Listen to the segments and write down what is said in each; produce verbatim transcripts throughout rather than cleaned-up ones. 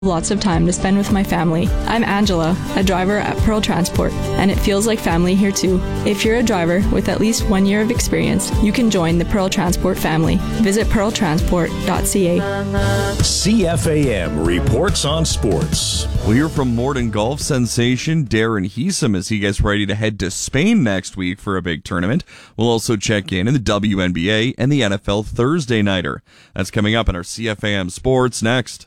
Lots of time to spend with my family. I'm Angela, a driver at Pearl Transport, and it feels like family here too. If you're a driver with at least one year of experience, you can join the Pearl Transport family. Visit pearl transport dot c a. C F A M reports on sports. We'll hear from Morden golf sensation Darren Heesum as he gets ready to head to Spain next week for a big tournament. We'll also check in in the W N B A and the N F L Thursday Nighter. That's coming up in our C F A M Sports next.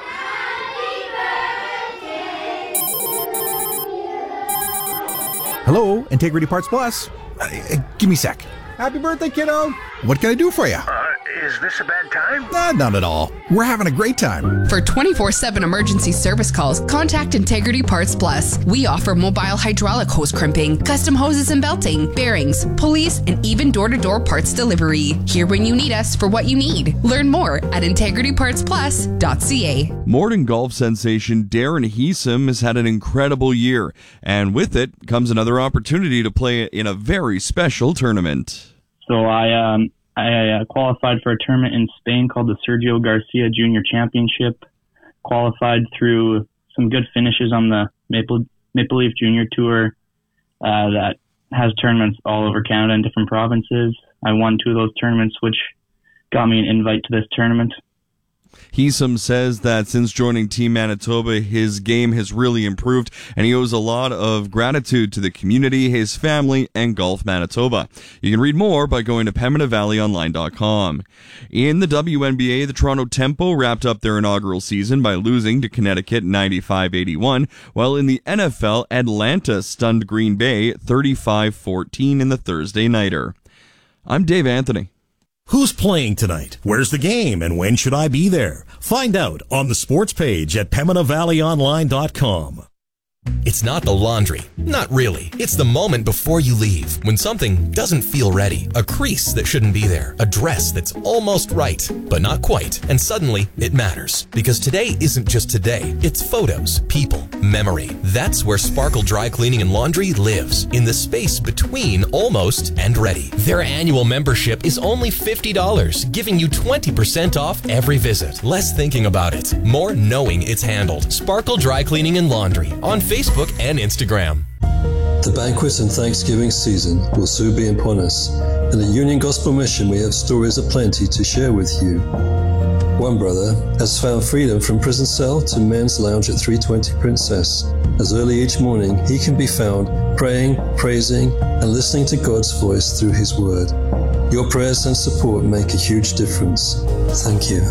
Hello, Integrity Parts Plus. Uh, uh, give me a sec. Happy birthday, kiddo. What can I do for you? Uh, is this a bad time? Nah, not at all. We're having a great time. For twenty-four seven emergency service calls, contact Integrity Parts Plus. We offer mobile hydraulic hose crimping, custom hoses and belting, bearings, pulleys, and even door-to-door parts delivery. Here when you need us for what you need. Learn more at integrity parts plus dot c a. Morden golf sensation Darren Heesum has had an incredible year, and with it comes another opportunity to play in a very special tournament. So I um, I uh, qualified for a tournament in Spain called the Sergio Garcia Junior Championship. Qualified through some good finishes on the Maple Maple Leaf Junior Tour uh, that has tournaments all over Canada in different provinces. I won two of those tournaments, which got me an invite to this tournament. Heesum says that since joining Team Manitoba, his game has really improved, and he owes a lot of gratitude to the community, his family, and Golf Manitoba. You can read more by going to pembina valley online dot com. In the W N B A, the Toronto Tempo wrapped up their inaugural season by losing to Connecticut ninety-five eighty-one, while in the N F L, Atlanta stunned Green Bay thirty-five fourteen in the Thursday Nighter. I'm Dave Anthony. Who's playing tonight? Where's the game? And when should I be there? Find out on the sports page at pembina valley online dot com. It's not the laundry. Not really. It's the moment before you leave, when something doesn't feel ready. A crease that shouldn't be there. A dress that's almost right, but not quite. And suddenly, it matters. Because today isn't just today. It's photos, people, memory. That's where Sparkle Dry Cleaning and Laundry lives. In the space between almost and ready. Their annual membership is only fifty dollars, giving you twenty percent off every visit. Less thinking about it, more knowing it's handled. Sparkle Dry Cleaning and Laundry on Facebook and Instagram. The banquet and Thanksgiving season will soon be upon us, and at Union Gospel Mission we have stories aplenty to share with you. One brother has found freedom from prison cell to men's lounge at three twenty Princess, as early each morning he can be found praying, praising, and listening to God's voice through His Word. Your prayers and support make a huge difference. Thank you.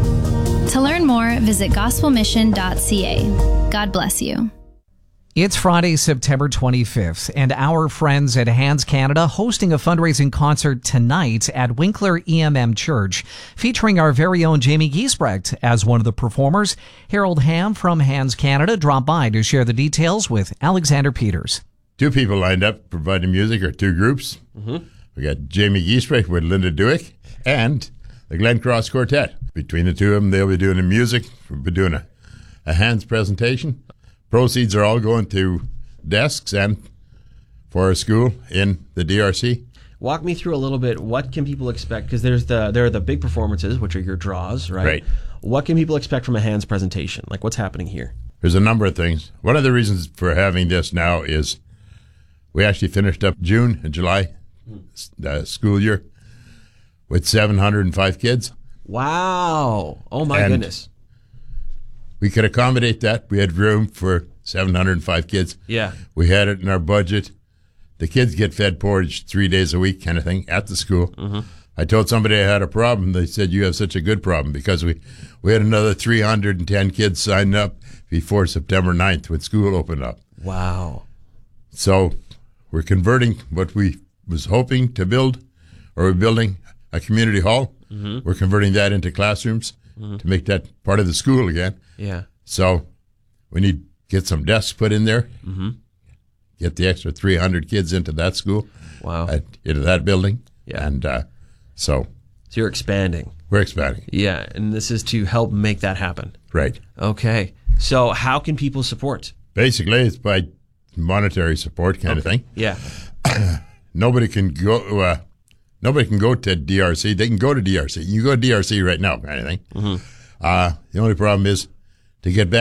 To learn more, visit gospel mission dot c a. God bless you. It's Friday, September twenty-fifth, and our friends at Hands Canada hosting a fundraising concert tonight at Winkler E M M Church, featuring our very own Jamie Giesbrecht as one of the performers. Harold Ham from Hands Canada dropped by to share the details with Alexander Peters. Two people lined up providing music, or two groups. Mm-hmm. We got Jamie Giesbrecht with Linda Dewick and the Glen Cross Quartet. Between the two of them, they'll be doing the music. We'll be doing a, a Hands presentation. Proceeds are all going to desks and for a school in the D R C. Walk me through a little bit. What can people expect? Because there's the there are the big performances, which are your draws, right? Right. What can people expect from a Hands presentation? Like, what's happening here? There's a number of things. One of the reasons for having this now is we actually finished up June and July uh, school year with seven hundred five kids. Wow. Oh, my and goodness. We could accommodate that. We had room for seven hundred five kids. Yeah. We had it in our budget. The kids get fed porridge three days a week kind of thing at the school. Mm-hmm. I told somebody I had a problem. They said, you have such a good problem, because we, we had another three hundred ten kids sign up before September ninth when school opened up. Wow. So we're converting what we was hoping to build, or we're building a community hall. Mm-hmm. We're converting that into classrooms mm-hmm. to make that part of the school again. Yeah. So we need to get some desks put in there, mm-hmm. get the extra three hundred kids into that school, wow, at, into that building. Yeah. And uh, so. So you're expanding. We're expanding. Yeah. And this is to help make that happen. Right. Okay. So how can people support? Basically, it's by monetary support kind okay. of thing. Yeah. Nobody can go. Uh, nobody can go to D R C. They can go to D R C. You go to D R C right now, kind of thing. Mm-hmm. Uh, the only problem is to get back